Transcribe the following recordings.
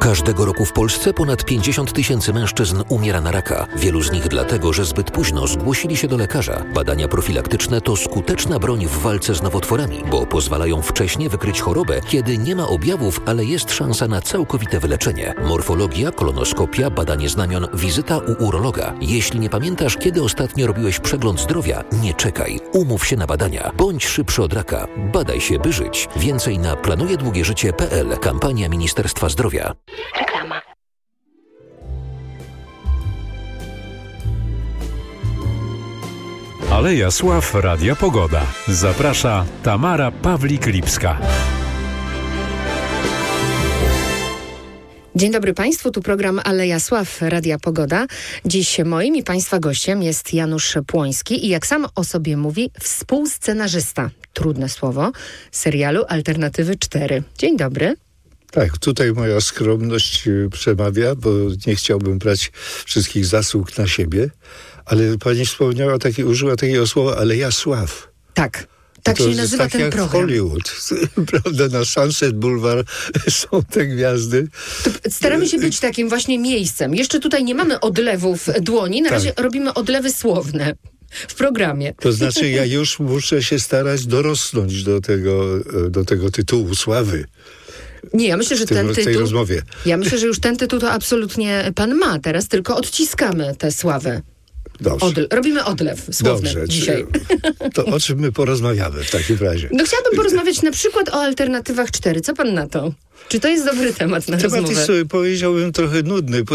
Każdego roku w Polsce ponad 50 000 mężczyzn umiera na raka. Wielu z nich dlatego, że zbyt późno zgłosili się do lekarza. Badania profilaktyczne to skuteczna broń w walce z nowotworami, bo pozwalają wcześnie wykryć chorobę, kiedy nie ma objawów, ale jest szansa na całkowite wyleczenie. Morfologia, kolonoskopia, badanie znamion, wizyta u urologa. Jeśli nie pamiętasz, kiedy ostatnio robiłeś przegląd zdrowia, nie czekaj. Umów się na badania. Bądź szybszy od raka. Badaj się, by żyć. Więcej na planujedługieżycie.pl. Kampania Ministerstwa Zdrowia. Reklama. Aleja Sław Radia Pogoda. Zaprasza Tamara Pawlik-Lipska. Dzień dobry Państwu, tu program Aleja Sław Radia Pogoda. Dziś moim i Państwa gościem jest Janusz Płoński i jak sam o sobie mówi, współscenarzysta, trudne słowo, serialu Alternatywy 4. Dzień dobry. Tak, tutaj moja skromność przemawia, bo nie chciałbym brać wszystkich zasług na siebie, ale pani wspomniała, użyła takiego słowa Aleja Sław. Tak. Tak się nazywa ten program. Jak w Hollywood, prawda, na Sunset Boulevard są te gwiazdy. To staramy się być takim właśnie miejscem. Jeszcze tutaj nie mamy odlewów dłoni, na razie robimy odlewy słowne w programie. To znaczy ja już muszę się starać dorosnąć do tego tytułu sławy. Nie, ja myślę, że ten tytuł... w tej rozmowie. Ja myślę, że już ten tytuł to absolutnie pan ma. Teraz tylko odciskamy tę sławę. Dobrze. Robimy odlew słowny dzisiaj. To o czym my porozmawiamy w takim razie? No chciałabym porozmawiać na przykład o Alternatywach 4. Co pan na to? Czy to jest dobry temat na rozmowę? Temat jest sobie, powiedziałbym, trochę nudny,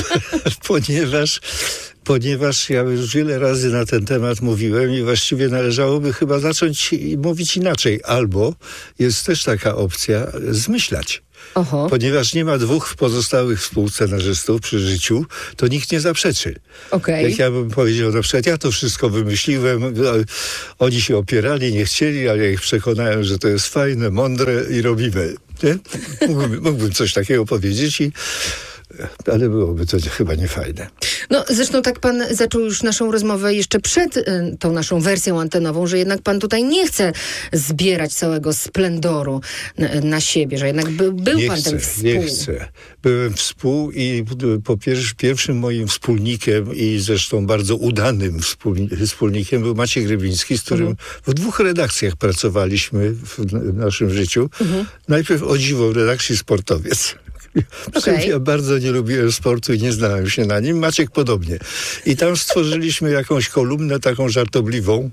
ponieważ ja już wiele razy na ten temat mówiłem i właściwie należałoby chyba zacząć mówić inaczej. Albo jest też taka opcja zmyślać. Oho. Ponieważ nie ma dwóch pozostałych współscenarzystów przy życiu, to nikt nie zaprzeczy. Okay. Jak ja bym powiedział na przykład, ja to wszystko wymyśliłem, oni się opierali, nie chcieli, ale ja ich przekonałem, że to jest fajne, mądre i robimy. Nie? Mógłbym coś takiego powiedzieć ale byłoby to chyba niefajne. No zresztą tak pan zaczął już naszą rozmowę jeszcze przed tą naszą wersją antenową, że jednak pan tutaj nie chce zbierać całego splendoru na siebie, że jednak był pan ten współ. Nie chcę. Byłem i pierwszym moim wspólnikiem i zresztą bardzo udanym wspólnikiem był Maciej Grybiński, z którym w 2 redakcjach pracowaliśmy w naszym życiu. Najpierw o dziwo w redakcji Sportowiec. Okay. Ja bardzo nie lubiłem sportu i nie znałem się na nim. Maciek podobnie. I tam stworzyliśmy jakąś kolumnę taką żartobliwą.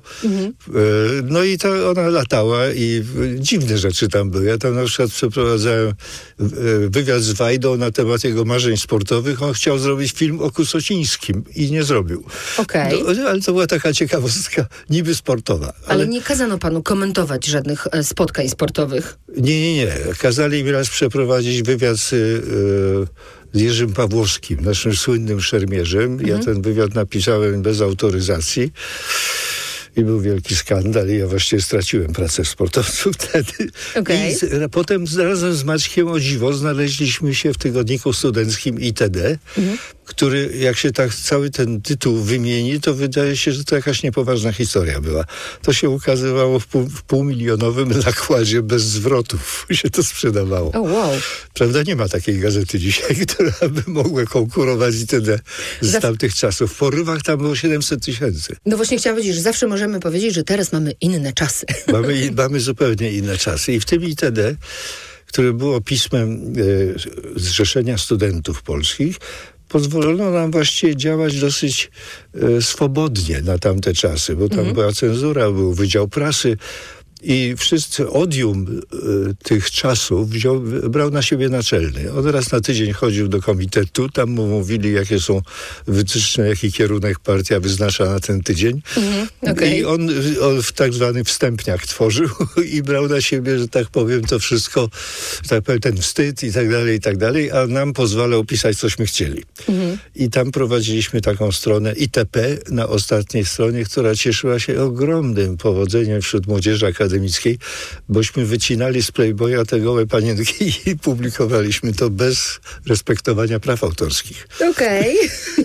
No i ona latała i dziwne rzeczy tam były. Ja tam na przykład przeprowadzałem wywiad z Wajdą na temat jego marzeń sportowych. On chciał zrobić film o Kusocińskim i nie zrobił. Okay. No, ale to była taka ciekawostka niby sportowa. Ale nie kazano panu komentować żadnych spotkań sportowych? Nie. Kazali mi raz przeprowadzić wywiad z Jerzym Pawłowskim, naszym słynnym szermierzem. Ja ten wywiad napisałem bez autoryzacji i był wielki skandal i ja właściwie straciłem pracę sportowców wtedy. Okay. I potem razem z Maćkiem o dziwo znaleźliśmy się w tygodniku studenckim ITD, który, jak się tak cały ten tytuł wymieni, to wydaje się, że to jakaś niepoważna historia była. To się ukazywało w półmilionowym nakładzie bez zwrotów. Się to sprzedawało. Oh, wow. Prawda, nie ma takiej gazety dzisiaj, która by mogła konkurować ITD z tamtych czasów. W porywach tam było 700 000. No właśnie chciałam powiedzieć, że zawsze możemy powiedzieć, że teraz mamy inne czasy. Mamy zupełnie inne czasy. I w tym ITD, które było pismem Zrzeszenia Studentów Polskich, pozwolono nam właściwie działać dosyć swobodnie na tamte czasy, bo tam była cenzura, był Wydział Prasy i wszyscy odium tych czasów brał na siebie naczelny. On raz na tydzień chodził do komitetu, tam mu mówili, jakie są wytyczne, jaki kierunek partia wyznacza na ten tydzień. Okay. I on w tak zwany wstępniak tworzył i brał na siebie, że tak powiem, to wszystko, że tak powiem, ten wstyd i tak dalej, a nam pozwalał pisać, cośmy chcieli. I tam prowadziliśmy taką stronę ITP na ostatniej stronie, która cieszyła się ogromnym powodzeniem wśród młodzieży akademickiej, bośmy wycinali z Playboya te gołe panienki i publikowaliśmy to bez respektowania praw autorskich. Okej.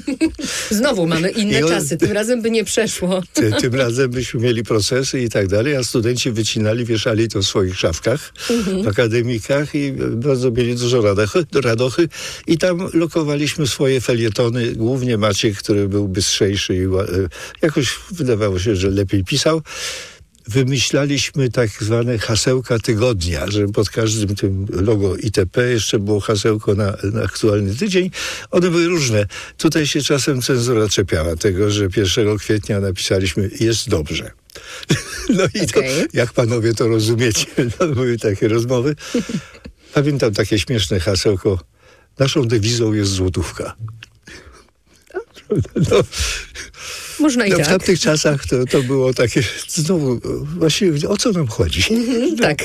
Znowu mamy inne czasy, tym razem by nie przeszło. Tym razem byśmy mieli procesy i tak dalej, a studenci wycinali, wieszali to w swoich szafkach, w akademikach i bardzo mieli dużo radochy i tam lokowaliśmy swoje felietony, głównie Maciek, który był bystrzejszy i jakoś wydawało się, że lepiej pisał. Wymyślaliśmy tak zwane hasełka tygodnia, że pod każdym tym logo ITP jeszcze było hasełko na aktualny tydzień. One były różne. Tutaj się czasem cenzura czepiała tego, że 1 kwietnia napisaliśmy jest dobrze. No i to, jak panowie to rozumiecie, no, były takie rozmowy. Pamiętam takie śmieszne hasełko. Naszą dewizą jest złotówka. No, można i tak. W tamtych czasach to było takie, znowu, właściwie o co nam chodzi? Tak.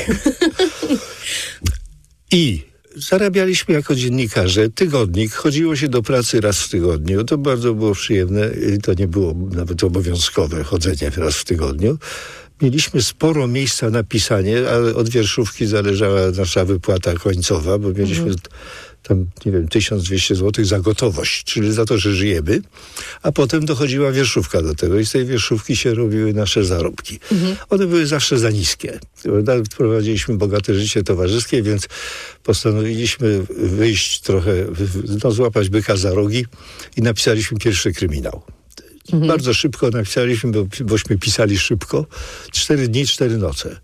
I zarabialiśmy jako dziennikarze. Tygodnik, chodziło się do pracy raz w tygodniu. To bardzo było przyjemne. To nie było nawet obowiązkowe chodzenie raz w tygodniu. Mieliśmy sporo miejsca na pisanie, ale od wierszówki zależała nasza wypłata końcowa, bo mieliśmy tam, nie wiem, 1200 zł za gotowość, czyli za to, że żyjemy, a potem dochodziła wierszówka do tego i z tej wierszówki się robiły nasze zarobki. One były zawsze za niskie. Nawet prowadziliśmy bogate życie towarzyskie, więc postanowiliśmy wyjść trochę, złapać byka za rogi i napisaliśmy pierwszy kryminał. Bardzo szybko napisaliśmy, bośmy pisali szybko. 4 dni, 4 noce.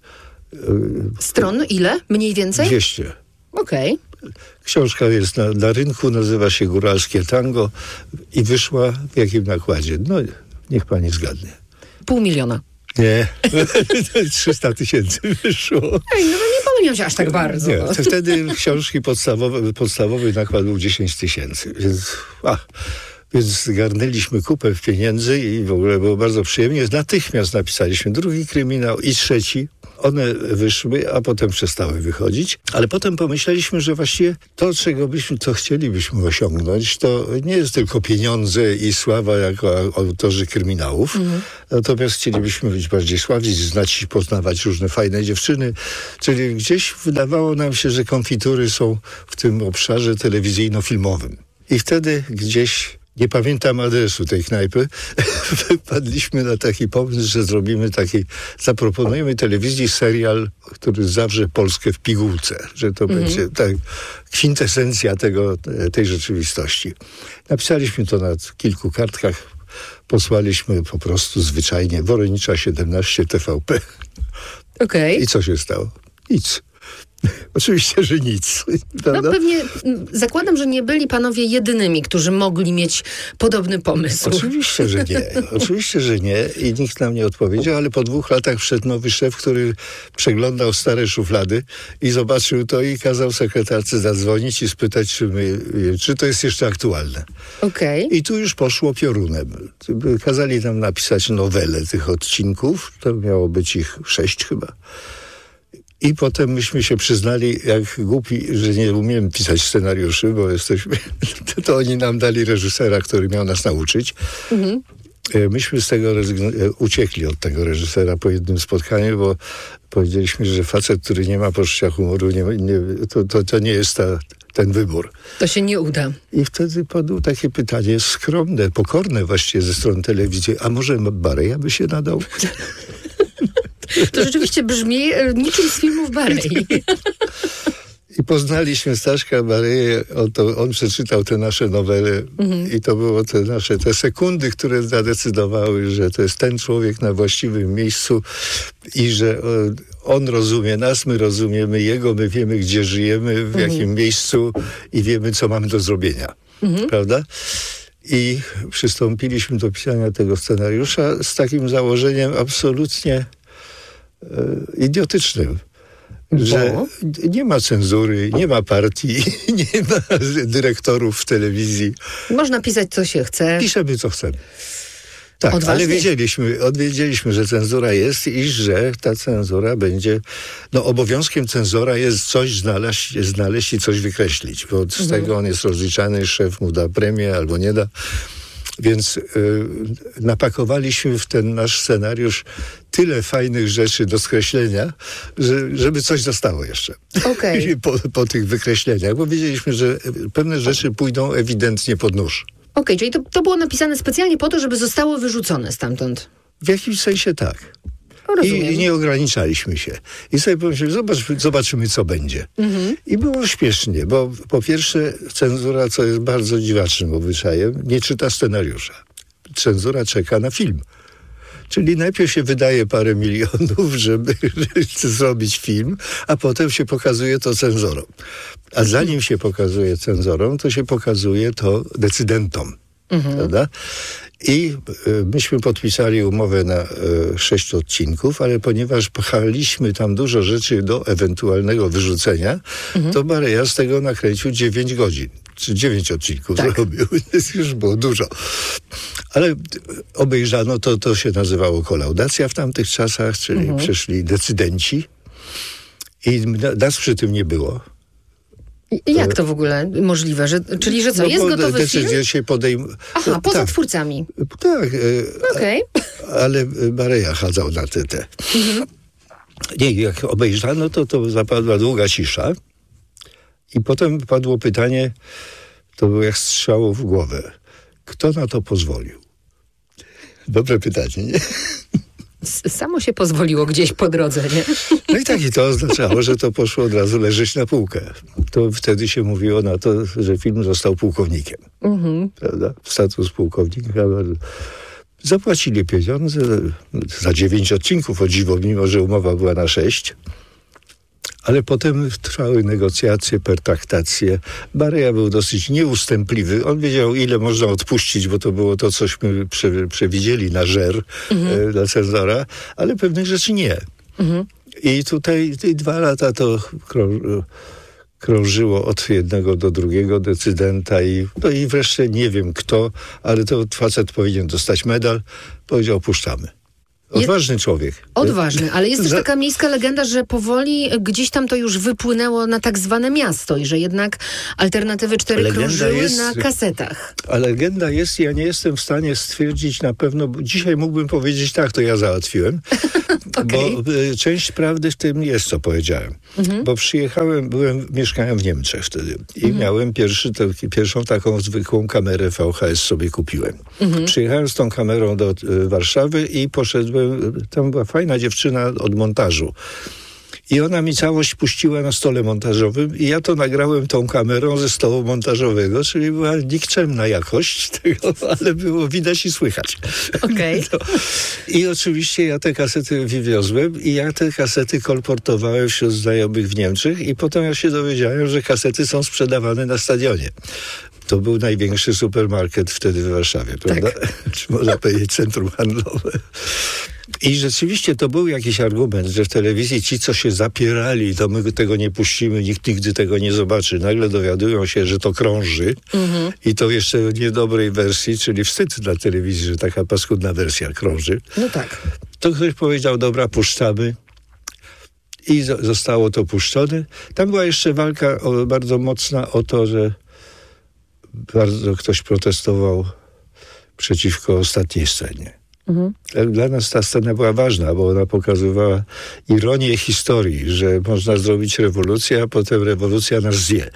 Stron ile? Mniej więcej? 200. Okej. Książka jest na rynku, nazywa się Góralskie Tango i wyszła w jakim nakładzie? No, niech pani zgadnie. 500 000. Nie, 300 000 wyszło. Ej, no nie pomyliłam się aż tak bardzo. Nie, wtedy książki podstawowy nakład był 10 000, więc zgarnęliśmy kupę pieniędzy i w ogóle było bardzo przyjemnie. Natychmiast napisaliśmy drugi kryminał i trzeci. One wyszły, a potem przestały wychodzić. Ale potem pomyśleliśmy, że właściwie to, co chcielibyśmy osiągnąć, to nie jest tylko pieniądze i sława jako autorzy kryminałów. Natomiast chcielibyśmy być bardziej sławni, znać i poznawać różne fajne dziewczyny. Czyli gdzieś wydawało nam się, że konfitury są w tym obszarze telewizyjno-filmowym. I wtedy gdzieś... Nie pamiętam adresu tej knajpy. Wpadliśmy na taki pomysł, że zaproponujemy telewizji serial, który zawrze Polskę w pigułce. Że to będzie kwintesencja tej rzeczywistości. Napisaliśmy to na kilku kartkach. Posłaliśmy po prostu zwyczajnie Woronicza 17 TVP. Okej. I co się stało? Nic. Oczywiście, że nic. Prawda? No pewnie zakładam, że nie byli panowie jedynymi, którzy mogli mieć podobny pomysł. Oczywiście, że nie. Oczywiście, że nie. I nikt nam nie odpowiedział, ale po 2 latach wszedł nowy szef, który przeglądał stare szuflady i zobaczył to i kazał sekretarce zadzwonić i spytać, czy to jest jeszcze aktualne. Okej. I tu już poszło piorunem. Kazali nam napisać nowelę tych odcinków. To miało być ich 6 chyba. I potem myśmy się przyznali, jak głupi, że nie umiemy pisać scenariuszy, bo jesteśmy... To oni nam dali reżysera, który miał nas nauczyć. Myśmy z tego uciekli od tego reżysera po jednym spotkaniu, bo powiedzieliśmy, że facet, który nie ma poczucia humoru, to nie jest ten wybór. To się nie uda. I wtedy padło takie pytanie skromne, pokorne właściwie ze strony telewizji, a może Bareja by się nadał? To rzeczywiście brzmi niczym z filmów Barei. I poznaliśmy Staszka Bareję, on przeczytał te nasze nowele i to było te sekundy, które zadecydowały, że to jest ten człowiek na właściwym miejscu i że on rozumie nas, my rozumiemy jego, my wiemy, gdzie żyjemy, w jakim miejscu i wiemy, co mamy do zrobienia. Prawda? I przystąpiliśmy do pisania tego scenariusza z takim założeniem absolutnie idiotycznym. Że nie ma cenzury, nie ma partii, nie ma dyrektorów w telewizji. Można pisać, co się chce. Piszemy, co chcemy. Tak, odważnie. Ale wiedzieliśmy, że cenzura jest i że ta cenzura będzie... No obowiązkiem cenzora jest coś znaleźć i coś wykreślić, bo z tego on jest rozliczany, szef mu da premię albo nie da. Więc napakowaliśmy w ten nasz scenariusz tyle fajnych rzeczy do skreślenia, żeby coś zostało jeszcze. Okay. po tych wykreśleniach, bo wiedzieliśmy, że pewne rzeczy pójdą ewidentnie pod nóż. Okej, czyli to było napisane specjalnie po to, żeby zostało wyrzucone stamtąd. W jakimś sensie tak. I nie ograniczaliśmy się. I sobie pomyślałem, zobaczymy, co będzie. I było śmiesznie, bo po pierwsze cenzura, co jest bardzo dziwacznym obyczajem, nie czyta scenariusza. Cenzura czeka na film. Czyli najpierw się wydaje parę milionów, żeby zrobić film, a potem się pokazuje to cenzorom. A zanim się pokazuje cenzorom, to się pokazuje to decydentom. Prawda? I myśmy podpisali umowę na 6 odcinków, ale ponieważ pchaliśmy tam dużo rzeczy do ewentualnego wyrzucenia, to Bareja z tego nakręcił 9 godzin. Czy 9 odcinków zrobił. Już było dużo. Ale obejrzano to się nazywało kolaudacja w tamtych czasach, czyli przyszli decydenci i nas przy tym nie było. Jak to w ogóle możliwe? Czyli, że co, jest gotowy decyzja film? się Aha, poza twórcami. Tak. Okej. Ale Bareja chadzał na te. Nie, jak obejrzano, to zapadła długa cisza. I potem padło pytanie, to było jak strzało w głowę. Kto na to pozwolił? Dobre pytanie, nie? Samo się pozwoliło gdzieś po drodze, nie? No i to oznaczało, że to poszło od razu leżeć na półkę. To wtedy się mówiło na to, że film został pułkownikiem. Prawda? Status pułkownika. Zapłacili pieniądze za 9 odcinków, o dziwo, mimo że umowa była na 6. Ale potem trwały negocjacje, pertraktacje. Bareja był dosyć nieustępliwy. On wiedział, ile można odpuścić, bo to było to, cośmy przewidzieli na żer dla cenzora, ale pewnych rzeczy nie. I tutaj 2 lata to krążyło od jednego do drugiego decydenta i wreszcie nie wiem kto, ale to facet powinien dostać medal. Powiedział, puszczamy. Odważny człowiek. Odważny, ale jest też taka miejska legenda, że powoli gdzieś tam to już wypłynęło na tak zwane miasto i że jednak Alternatywy 4 krążyły na kasetach. A legenda jest, ja nie jestem w stanie stwierdzić na pewno, bo dzisiaj mógłbym powiedzieć tak, to ja załatwiłem, bo część prawdy w tym jest, co powiedziałem. Bo mieszkałem w Niemczech wtedy i miałem pierwszą taką zwykłą kamerę VHS sobie kupiłem. Przyjechałem z tą kamerą do Warszawy i poszedłem, tam była fajna dziewczyna od montażu. I ona mi całość puściła na stole montażowym i ja to nagrałem tą kamerą ze stołu montażowego, czyli była nikczemna jakość tego, ale było widać i słychać. Okay. I oczywiście ja te kasety wywiozłem i ja te kasety kolportowałem wśród znajomych w Niemczech i potem ja się dowiedziałem, że kasety są sprzedawane na stadionie. To był największy supermarket wtedy w Warszawie, prawda? Czy można powiedzieć centrum handlowe. I rzeczywiście to był jakiś argument, że w telewizji ci, co się zapierali, to my tego nie puścimy, nikt nigdy tego nie zobaczy. Nagle dowiadują się, że to krąży i to jeszcze w niedobrej wersji, czyli wstyd dla telewizji, że taka paskudna wersja krąży. No tak. To ktoś powiedział, dobra, puszczamy. I zostało to puszczone. Tam była jeszcze walka bardzo mocna o to, że bardzo ktoś protestował przeciwko ostatniej scenie. Dla nas ta scena była ważna, bo ona pokazywała ironię historii, że można zrobić rewolucję, a potem rewolucja nas zje.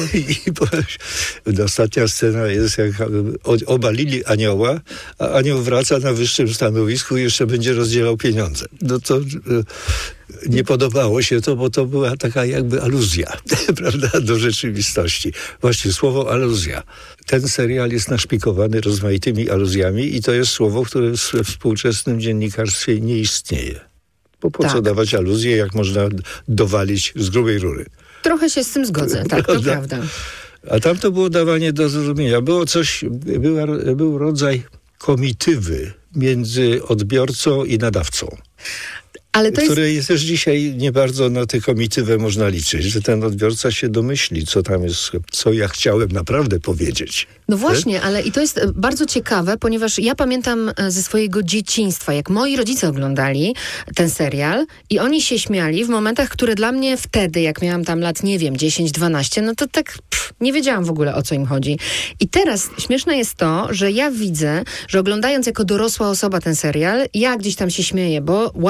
I ostatnia scena jest, jak obalili anioła, a anioł wraca na wyższym stanowisku i jeszcze będzie rozdzielał pieniądze. No to nie podobało się to, bo to była taka jakby aluzja, prawda, do rzeczywistości. Właśnie słowo aluzja. Ten serial jest naszpikowany rozmaitymi aluzjami i to jest słowo, które w współczesnym dziennikarstwie nie istnieje. Bo po co dawać aluzję, jak można dowalić z grubej rury? Trochę się z tym zgodzę, tak, to prawda. A tam to było dawanie do zrozumienia. Był rodzaj komitywy między odbiorcą i nadawcą. Ale to której też dzisiaj nie bardzo na tę komitywę można liczyć, że ten odbiorca się domyśli, co tam jest, co ja chciałem naprawdę powiedzieć. No właśnie, ale i to jest bardzo ciekawe, ponieważ ja pamiętam ze swojego dzieciństwa, jak moi rodzice oglądali ten serial i oni się śmiali w momentach, które dla mnie wtedy, jak miałam tam lat, nie wiem, 10-12, no to tak nie wiedziałam w ogóle, o co im chodzi. I teraz śmieszne jest to, że ja widzę, że oglądając jako dorosła osoba ten serial, ja gdzieś tam się śmieję, bo łapię te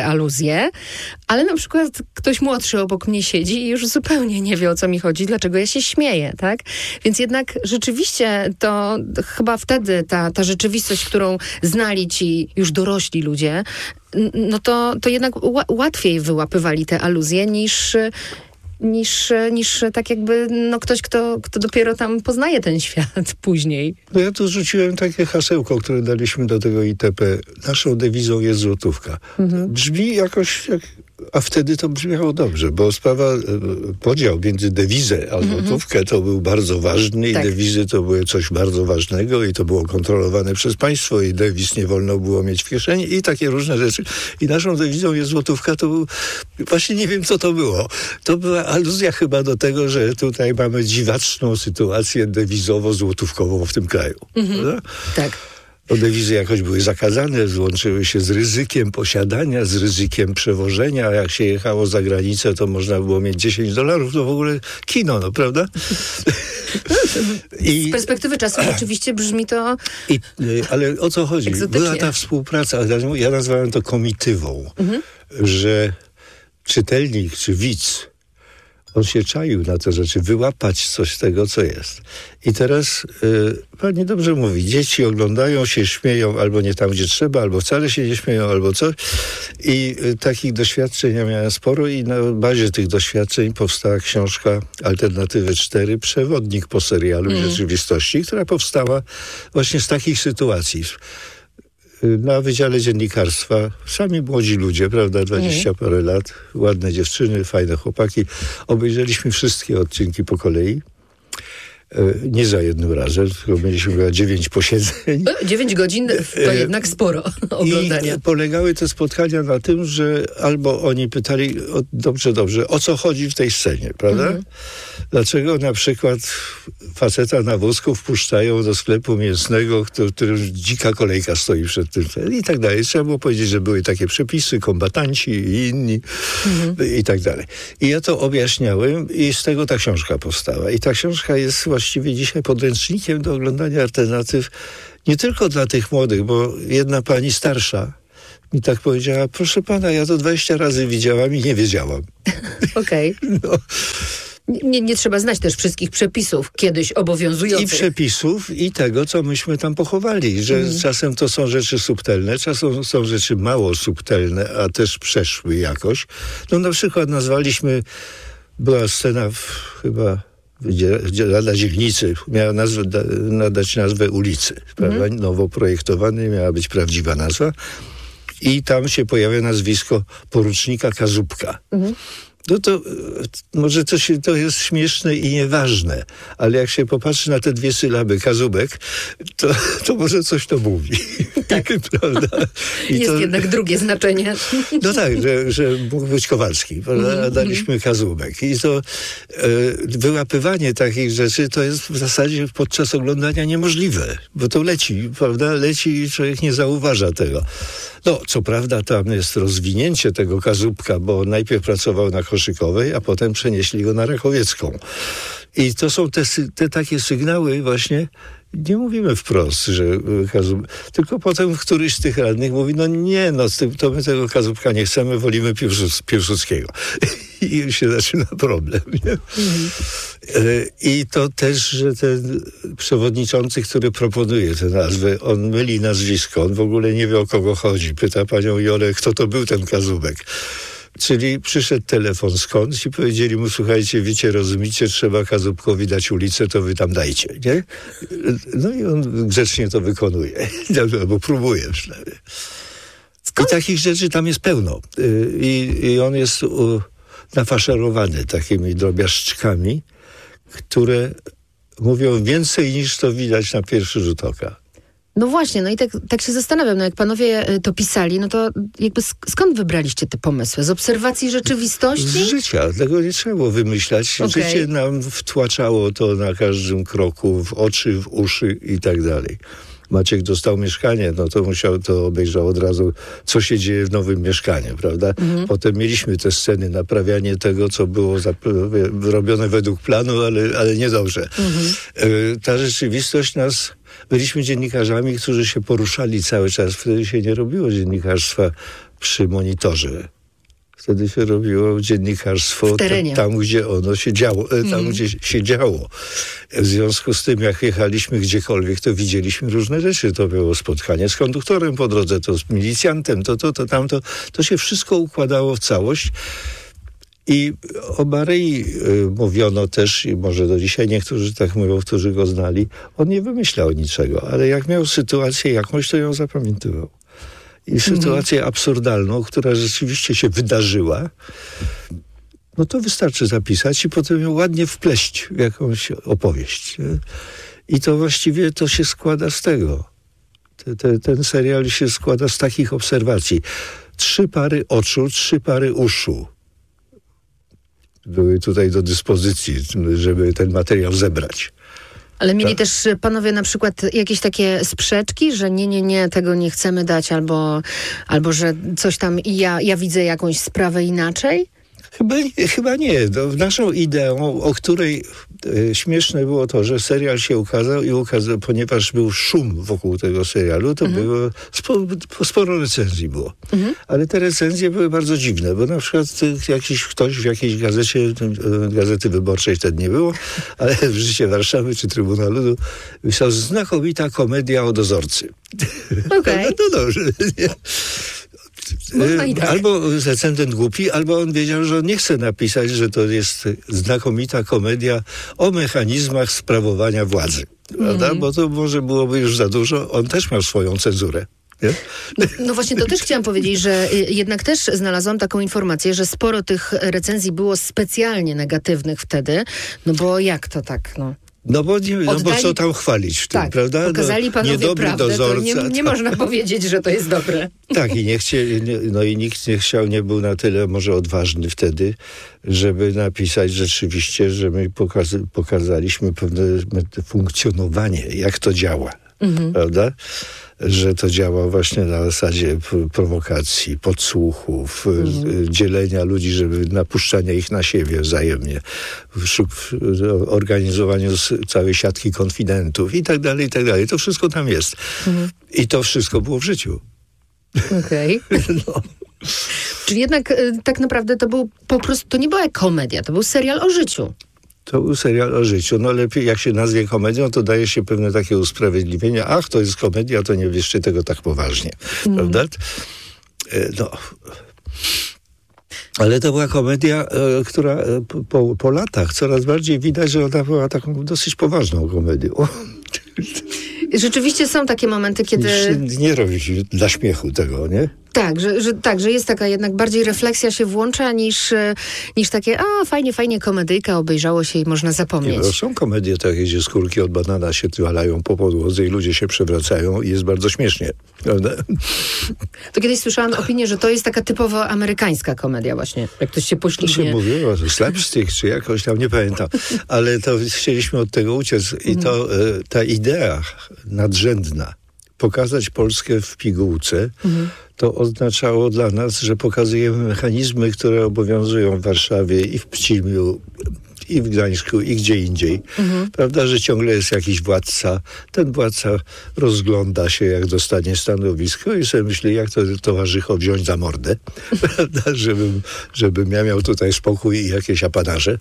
aluzje, ale na przykład ktoś młodszy obok mnie siedzi i już zupełnie nie wie, o co mi chodzi, dlaczego ja się śmieję, tak? Więc jednak rzeczywiście to chyba wtedy ta rzeczywistość, którą znali ci już dorośli ludzie, no to jednak łatwiej wyłapywali te aluzje niż tak jakby ktoś, kto dopiero tam poznaje ten świat później. No ja tu rzuciłem takie hasełko, które daliśmy do tego ITP. Naszą dewizą jest złotówka. Brzmi jakoś... A wtedy to brzmiało dobrze, bo podział między dewizę a złotówkę to był bardzo ważny i dewizy to były coś bardzo ważnego i to było kontrolowane przez państwo i dewiz nie wolno było mieć w kieszeni i takie różne rzeczy. I naszą dewizą jest złotówka, to był... Właśnie nie wiem, co to było. To była aluzja chyba do tego, że tutaj mamy dziwaczną sytuację dewizowo-złotówkową w tym kraju. Tak. Bo dewizy jakoś były zakazane, złączyły się z ryzykiem posiadania, z ryzykiem przewożenia. A jak się jechało za granicę, to można było mieć $10. To w ogóle kino, prawda? Z perspektywy czasu oczywiście brzmi to ale o co chodzi? egzotycznie. Była ta współpraca, ja nazwałem to komitywą, że czytelnik czy widz, on się czaił na te rzeczy, wyłapać coś z tego, co jest. I teraz pani dobrze mówi, dzieci oglądają się, śmieją albo nie tam, gdzie trzeba, albo wcale się nie śmieją, albo coś. I takich doświadczeń ja miałem sporo i na bazie tych doświadczeń powstała książka Alternatywy 4, Przewodnik po serialu i rzeczywistości, która powstała właśnie z takich sytuacji. Na Wydziale Dziennikarstwa sami młodzi ludzie, prawda, 20 parę lat, ładne dziewczyny, fajne chłopaki. Obejrzeliśmy wszystkie odcinki po kolei. Nie za jednym razem, tylko mieliśmy chyba 9 posiedzeń. 9 godzin to jednak sporo oglądania. I polegały te spotkania na tym, że albo oni pytali, dobrze, o co chodzi w tej scenie, prawda? Dlaczego na przykład faceta na wózku wpuszczają do sklepu mięsnego, w którym dzika kolejka stoi przed tym i tak dalej. Trzeba było powiedzieć, że były takie przepisy, kombatanci i inni i tak dalej. I ja to objaśniałem i z tego ta książka powstała. I ta książka jest właściwie dzisiaj podręcznikiem do oglądania alternatyw nie tylko dla tych młodych, bo jedna pani starsza mi tak powiedziała, proszę pana, ja to 20 razy widziałam i nie wiedziałam. Okej. No. Nie trzeba znać też wszystkich przepisów kiedyś obowiązujących. I przepisów, i tego, co myśmy tam pochowali. Że czasem to są rzeczy subtelne, czasem są rzeczy mało subtelne, a też przeszły jakoś. No na przykład nazwaliśmy, była scena chyba Rada Dzielnicy miała nadać nazwę ulicy, prawda? Nowo projektowany, miała być prawdziwa nazwa. I tam się pojawia nazwisko porucznika Kazubka. No to może to jest śmieszne i nieważne, ale jak się popatrzy na te 2 sylaby Kazubek, to może coś to mówi. Tak. Prawda? Jest jednak drugie znaczenie. No tak, że mógł być Kowalski, prawda? A daliśmy Kazubek. I to wyłapywanie takich rzeczy to jest w zasadzie podczas oglądania niemożliwe, bo to leci, prawda? Leci i człowiek nie zauważa tego. No, co prawda tam jest rozwinięcie tego Kazubka, bo najpierw pracował na Koszykowej, a potem przenieśli go na Rakowiecką. I to są te takie sygnały właśnie, nie mówimy wprost, że tylko potem któryś z tych radnych mówi, to my tego Kazubka nie chcemy, wolimy Piłsudskiego. I już się zaczyna problem. Nie? I to też, że ten przewodniczący, który proponuje tę nazwę, on myli nazwisko, on w ogóle nie wie, o kogo chodzi. Pyta panią Jolę, kto to był ten Kazubek. Czyli przyszedł telefon skądś i powiedzieli mu, słuchajcie, wiecie, rozumiecie, trzeba Kazubkowi dać ulicę, to wy tam dajcie, nie? No i on grzecznie to wykonuje, albo próbuje przynajmniej. I takich rzeczy tam jest pełno. I on jest nafaszerowany takimi drobiażdżkami, które mówią więcej niż to widać na pierwszy rzut oka. No właśnie, no i tak się zastanawiam, jak panowie to pisali, no to jakby skąd wybraliście te pomysły? Z obserwacji rzeczywistości? Z życia, tego nie trzeba było wymyślać. Okay. Życie nam wtłaczało to na każdym kroku, w oczy, w uszy i tak dalej. Maciek dostał mieszkanie, no to obejrzał od razu, co się dzieje w nowym mieszkaniu, prawda? Potem mieliśmy te sceny, naprawianie tego, co było robione według planu, ale niedobrze. Ta rzeczywistość byliśmy dziennikarzami, którzy się poruszali cały czas. Wtedy się nie robiło dziennikarstwa przy monitorze. Wtedy się robiło dziennikarstwo tam, gdzie ono się działo, gdzie się działo. W związku z tym, jak jechaliśmy gdziekolwiek, to widzieliśmy różne rzeczy. To było spotkanie z konduktorem po drodze, to z milicjantem, to tamto. To się wszystko układało w całość. I o Barei mówiono też, i może do dzisiaj niektórzy tak mówią, którzy go znali, on nie wymyślał niczego, ale jak miał sytuację jakąś, to ją zapamiętywał. I sytuację absurdalną, która rzeczywiście się wydarzyła, no to wystarczy zapisać i potem ją ładnie wpleść w jakąś opowieść. Nie? I to właściwie to się składa z tego. Ten serial się składa z takich obserwacji. 3 pary oczu, 3 pary uszu były tutaj do dyspozycji, żeby ten materiał zebrać. Ale mieli też panowie na przykład jakieś takie sprzeczki, że nie, tego nie chcemy dać, albo że coś tam i ja widzę jakąś sprawę inaczej? Chyba nie. No, naszą ideą, o której śmieszne było to, że serial się ukazał, ponieważ był szum wokół tego serialu, to było sporo recenzji było. Ale te recenzje były bardzo dziwne, bo na przykład ktoś w jakiejś gazecie, Gazety Wyborczej wtedy nie było, ale w Życie Warszawy czy Trybuna Ludu pisał: znakomita komedia o dozorcy. Okej. No dobrze. Tak. Albo recenzent głupi, albo on wiedział, że on nie chce napisać, że to jest znakomita komedia o mechanizmach sprawowania władzy. Prawda? Bo to może byłoby już za dużo. On też miał swoją cenzurę. Nie? No właśnie, to też chciałam powiedzieć, że jednak też znalazłam taką informację, że sporo tych recenzji było specjalnie negatywnych wtedy, no bo jak to tak, no? No bo co tam chwalić w tym, tak, prawda? Pokazali panowie niedobry prawdę, dozorca. to nie można powiedzieć, że to jest dobre. Tak, i nikt nie chciał, nie był na tyle może odważny wtedy, żeby napisać rzeczywiście, że my pokazaliśmy pewne funkcjonowanie, jak to działa, prawda? Że to działa właśnie na zasadzie prowokacji, podsłuchów, dzielenia ludzi, żeby napuszczania ich na siebie wzajemnie, organizowaniu całej siatki konfidentów i tak dalej, i tak dalej. To wszystko tam jest. I to wszystko było w życiu. Okej. No. Czyli jednak tak naprawdę to był po prostu, to nie była komedia, to był serial o życiu. To był serial o życiu. No lepiej, jak się nazwie komedią, to daje się pewne takie usprawiedliwienie. Ach, to jest komedia, to nie bierzcie tego tak poważnie. Prawda? No. Ale to była komedia, która po latach coraz bardziej widać, że ona była taką dosyć poważną komedią. Rzeczywiście są takie momenty, kiedy... Nie robi się dla śmiechu tego, nie? Tak, że jest taka jednak bardziej refleksja się włącza niż takie, fajnie, komedyjka, obejrzało się i można zapomnieć. Nie, są komedie takie, gdzie skórki od banana się walają po podłodze i ludzie się przewracają i jest bardzo śmiesznie, prawda? To kiedyś słyszałam opinię, że to jest taka typowo amerykańska komedia właśnie, jak ktoś się poślizgnie. To się mówiło, slapstick czy jakoś tam, nie pamiętam, ale to chcieliśmy od tego uciec i to ta idea nadrzędna, pokazać Polskę w pigułce, to oznaczało dla nas, że pokazujemy mechanizmy, które obowiązują w Warszawie i w Pcimiu, i w Gdańsku, i gdzie indziej. Prawda, że ciągle jest jakiś władca. Ten władca rozgląda się, jak dostanie stanowisko i sobie myśli, jak to towarzycho wziąć za mordę. Prawda, żebym ja miał tutaj spokój i jakieś apanarze.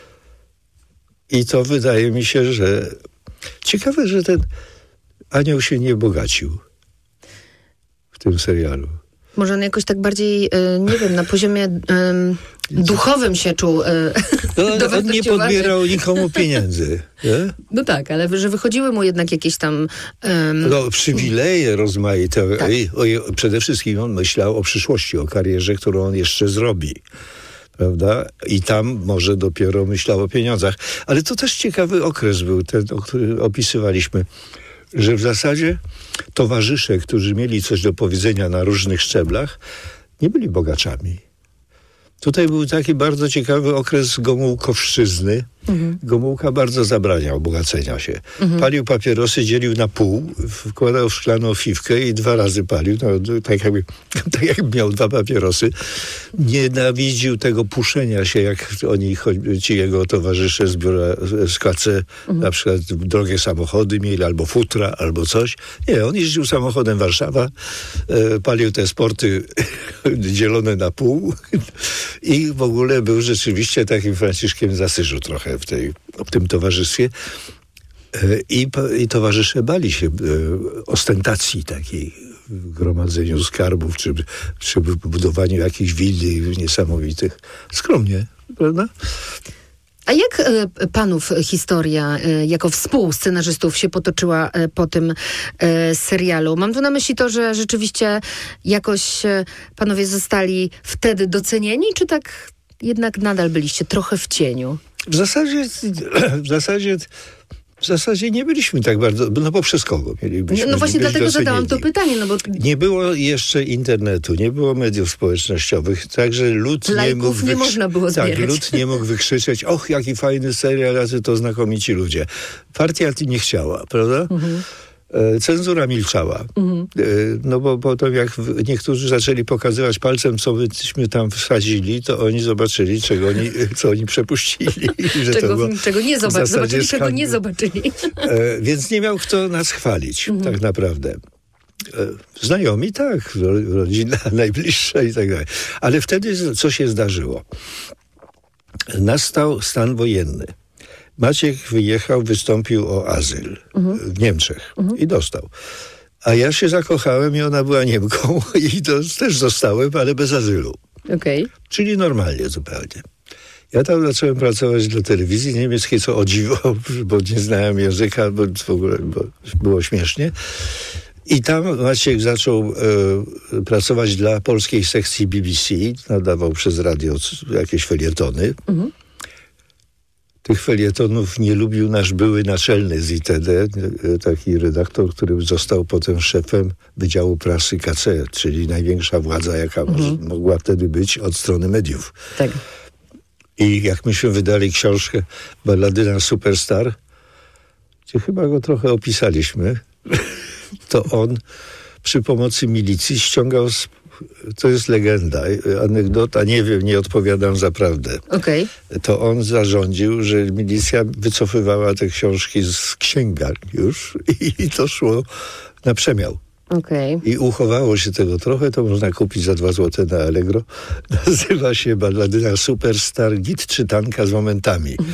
I to wydaje mi się, że ciekawe, że ten anioł się nie bogacił w tym serialu. Może on jakoś tak bardziej, nie wiem, na poziomie duchowym się czuł. On nie podbierał nikomu pieniędzy. Nie? No tak, ale że wychodziły mu jednak jakieś tam... przywileje rozmaite. Tak. Przede wszystkim on myślał o przyszłości, o karierze, którą on jeszcze zrobi. Prawda? I tam może dopiero myślał o pieniądzach. Ale to też ciekawy okres był, ten, o którym opisywaliśmy, że w zasadzie towarzysze, którzy mieli coś do powiedzenia na różnych szczeblach, nie byli bogaczami. Tutaj był taki bardzo ciekawy okres Gomułkowszczyzny, Gomułka bardzo zabraniał bogacenia się. Palił papierosy, dzielił na pół, wkładał w szklaną fiwkę i 2 razy palił, tak jakby miał 2 papierosy. Nienawidził tego puszenia się, jak oni, ci jego towarzysze z biura SKC, na przykład drogie samochody mieli, albo futra, albo coś. Nie, on jeździł samochodem Warszawa, palił te sporty dzielone na pół i w ogóle był rzeczywiście takim Franciszkiem z Asyżu trochę w tym towarzystwie. I towarzysze bali się ostentacji takiej w gromadzeniu skarbów, czy w budowaniu jakichś willi niesamowitych. Skromnie, prawda? A jak panów historia jako współscenarzystów się potoczyła po tym serialu? Mam tu na myśli to, że rzeczywiście jakoś panowie zostali wtedy docenieni, czy tak jednak nadal byliście trochę w cieniu? W zasadzie nie byliśmy tak bardzo, no bo przez kogo mielibyśmy No właśnie dlatego docenieni. zadałam to pytanie, no bo... Nie było jeszcze internetu, nie było mediów społecznościowych, także lud Lajków nie można było zbierać. Tak, lud nie mógł wykrzyczeć, och, jaki fajny serial, jacy to znakomici ludzie. Partia nie chciała, prawda? Cenzura milczała. No bo potem jak niektórzy zaczęli pokazywać palcem, co myśmy tam wsadzili, to oni zobaczyli, co oni przepuścili. Że czego nie zobaczyli, czego nie zobaczyli. Więc nie miał kto nas chwalić, tak naprawdę. Znajomi tak, rodzina najbliższa i tak dalej. Ale wtedy co się zdarzyło? Nastał stan wojenny. Maciek wyjechał, wystąpił o azyl w Niemczech i dostał. A ja się zakochałem i ona była Niemką i to też zostałem, ale bez azylu. Okay. Czyli normalnie zupełnie. Ja tam zacząłem pracować dla telewizji niemieckiej, co o dziwo, bo nie znałem języka, bo w ogóle było śmiesznie. I tam Maciek zaczął pracować dla polskiej sekcji BBC, nadawał przez radio jakieś felietony. Tych felietonów nie lubił nasz były naczelny z ITD, taki redaktor, który został potem szefem Wydziału Prasy KC, czyli największa władza, jaka mogła wtedy być od strony mediów. Tak. I jak myśmy wydali książkę Balladyna Superstar, gdzie chyba go trochę opisaliśmy, to on przy pomocy milicji ściągał, to jest legenda, anegdota, nie wiem, nie odpowiadam za prawdę. Okay. To on zarządził, że milicja wycofywała te książki z księgarni już i to szło na przemiał. Okay. I uchowało się tego trochę, to można kupić za 2 zł na Allegro. Nazywa się Balladyna Superstar, git czytanka z momentami.